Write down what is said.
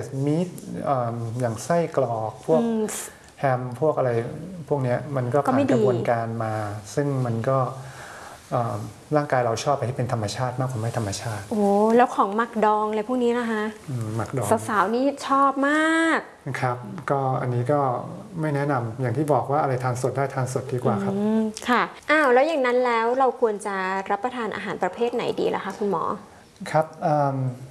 มีทอย่างไส้กรอกพวกแฮมพวกอะไรพวกนี้มันก็ผ่านกระบวนการมา ซึ่งมันก็ร่างกายเราชอบไปที่เป็นธรรมชาติมากกว่าไม่ธรรมชาติโอ้แล้วของหมักดองอะไรพวกนี้นะคะหมักดองสาวๆนี่ชอบมากครับก็อันนี้ก็ไม่แนะนำอย่างที่บอกว่าอะไรทานสดได้ทานสดดีกว่าครับค่ะแล้วอย่างนั้นแล้วเราควรจะรับประทานอาหารประเภทไหนดีล่ะคะคุณหมอครับ